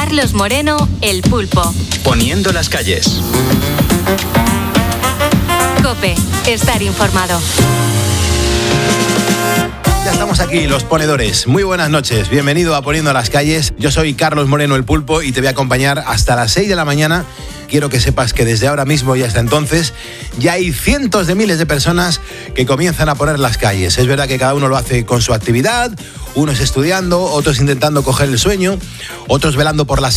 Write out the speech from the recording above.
Carlos Moreno, El Pulpo. Poniendo las calles. COPE, estar informado. Ya estamos aquí, los ponedores. Muy buenas noches, bienvenido a Poniendo las calles. Yo soy Carlos Moreno, El Pulpo, y te voy a acompañar hasta las 6 de la mañana. Quiero que sepas que desde ahora mismo y hasta entonces ya hay cientos de miles de personas que comienzan a poner las calles. Es verdad que cada uno lo hace con su actividad, unos estudiando, otros intentando coger el sueño, otros velando por la